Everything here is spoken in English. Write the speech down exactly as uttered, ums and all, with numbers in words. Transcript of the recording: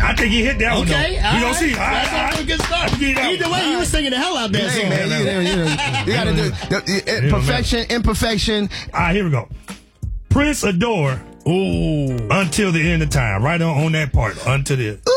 I think he hit that one. Okay, though. all We gonna right. see. That's All off right, to a good start. I'll give you that Either one. way, you were singing the hell out that Hey, song. man, you, know, you, know, you gotta do the, the, perfection, imperfection. All right, here we go. Prince Adore. Ooh. Until the end of time. Right on, on that part. Until the